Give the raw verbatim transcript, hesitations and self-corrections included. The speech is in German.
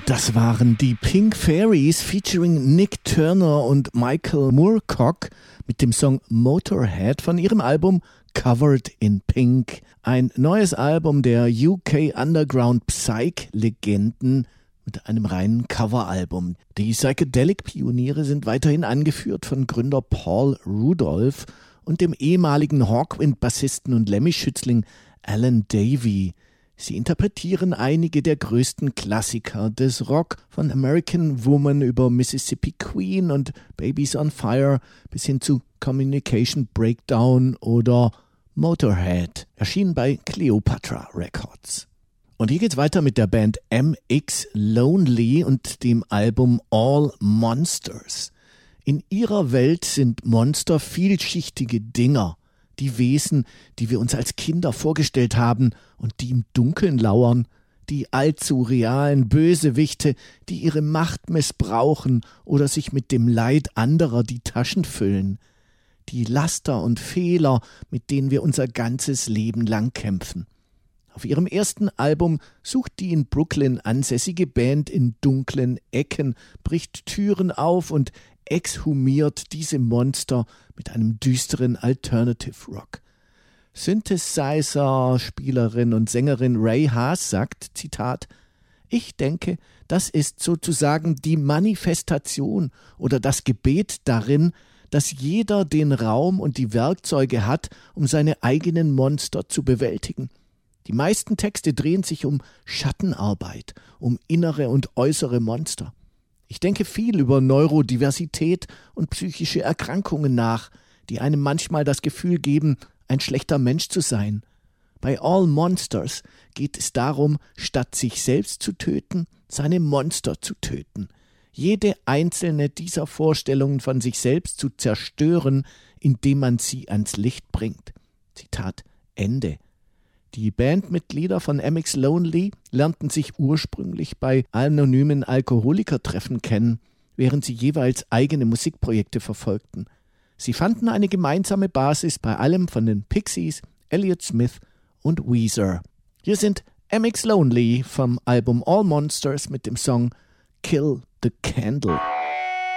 Das waren die Pink Fairies featuring Nick Turner und Michael Moorcock mit dem Song Motorhead von ihrem Album Covered in Pink. Ein neues Album der U K Underground Psych-Legenden mit einem reinen Coveralbum. Die Psychedelic-Pioniere sind weiterhin angeführt von Gründer Paul Rudolph und dem ehemaligen Hawkwind-Bassisten und Lemmy-Schützling Alan Davey. Sie interpretieren einige der größten Klassiker des Rock, von American Woman über Mississippi Queen und Babies on Fire bis hin zu Communication Breakdown oder Motorhead, erschienen bei Cleopatra Records. Und hier geht's weiter mit der Band M X Lonely und dem Album All Monsters. In ihrer Welt sind Monster vielschichtige Dinger, die Wesen, die wir uns als Kinder vorgestellt haben und die im Dunkeln lauern, die allzu realen Bösewichte, die ihre Macht missbrauchen oder sich mit dem Leid anderer die Taschen füllen, die Laster und Fehler, mit denen wir unser ganzes Leben lang kämpfen. Auf ihrem ersten Album sucht die in Brooklyn ansässige Band in dunklen Ecken, bricht Türen auf und exhumiert diese Monster mit einem düsteren Alternative Rock. Synthesizer-Spielerin und Sängerin Ray Haas sagt, Zitat, ich denke, das ist sozusagen die Manifestation oder das Gebet darin, dass jeder den Raum und die Werkzeuge hat, um seine eigenen Monster zu bewältigen. Die meisten Texte drehen sich um Schattenarbeit, um innere und äußere Monster. Ich denke viel über Neurodiversität und psychische Erkrankungen nach, die einem manchmal das Gefühl geben, ein schlechter Mensch zu sein. Bei All Monsters geht es darum, statt sich selbst zu töten, seine Monster zu töten. Jede einzelne dieser Vorstellungen von sich selbst zu zerstören, indem man sie ans Licht bringt. Zitat Ende. Die Bandmitglieder von M X Lonely lernten sich ursprünglich bei anonymen Alkoholikertreffen kennen, während sie jeweils eigene Musikprojekte verfolgten. Sie fanden eine gemeinsame Basis bei allem von den Pixies, Elliott Smith und Weezer. Hier sind M X Lonely vom Album All Monsters mit dem Song Kill the Candle.